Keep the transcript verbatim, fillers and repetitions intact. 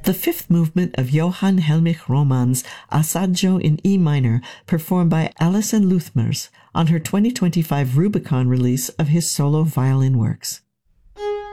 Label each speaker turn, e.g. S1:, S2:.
S1: the fifth movement of Johann Helmich Romann's Assaggio in E minor, performed by Alison Luthmers on her twenty twenty-five Rubicon release of his solo violin works.